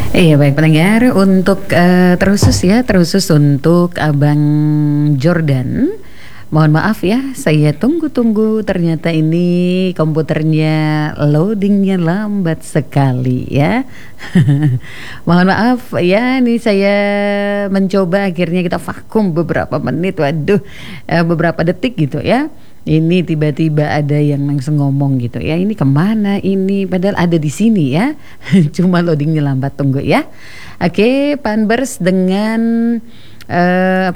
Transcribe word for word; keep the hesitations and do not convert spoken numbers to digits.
Iya baik pendengar untuk uh, terusus ya terusus untuk Abang Jordan. Mohon maaf ya, saya tunggu-tunggu ternyata ini komputernya loadingnya lambat sekali ya. Mohon maaf ya, ini saya mencoba akhirnya kita vakum beberapa menit, waduh, eh, beberapa detik gitu ya. Ini tiba-tiba ada yang langsung ngomong gitu ya, ini kemana ini? Padahal ada di sini ya, cuma loadingnya lambat, tunggu ya. Oke, Panbers dengan uh,